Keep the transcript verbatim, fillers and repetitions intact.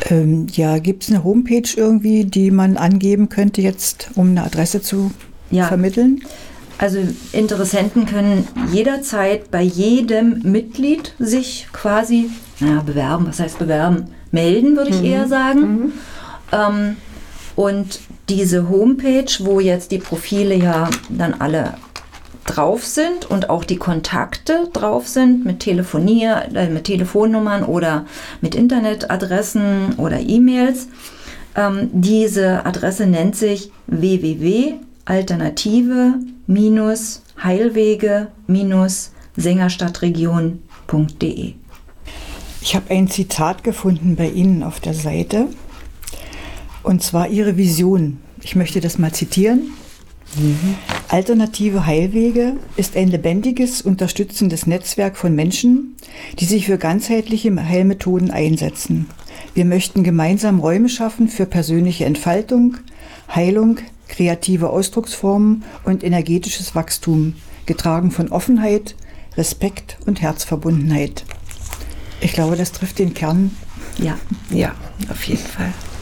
Ähm, ja, gibt es eine Homepage irgendwie, die man angeben könnte jetzt, um eine Adresse zu ja. vermitteln? Also Interessenten können jederzeit bei jedem Mitglied sich quasi, naja, bewerben, was heißt bewerben? Melden, würde ich mhm. eher sagen. Mhm. Ähm, und diese Homepage, wo jetzt die Profile ja dann alle drauf sind und auch die Kontakte drauf sind mit Telefonier, äh, mit Telefonnummern oder mit Internetadressen oder E-Mails. Ähm, diese Adresse nennt sich w w w punkt alternative Heilwege Sängerstadtregion punkt de. Ich habe ein Zitat gefunden bei Ihnen auf der Seite, und zwar Ihre Vision. Ich möchte das mal zitieren. Mhm. Alternative Heilwege ist ein lebendiges, unterstützendes Netzwerk von Menschen, die sich für ganzheitliche Heilmethoden einsetzen. Wir möchten gemeinsam Räume schaffen für persönliche Entfaltung, Heilung, kreative Ausdrucksformen und energetisches Wachstum, getragen von Offenheit, Respekt und Herzverbundenheit. Ich glaube, das trifft den Kern. Ja, ja, auf jeden Fall.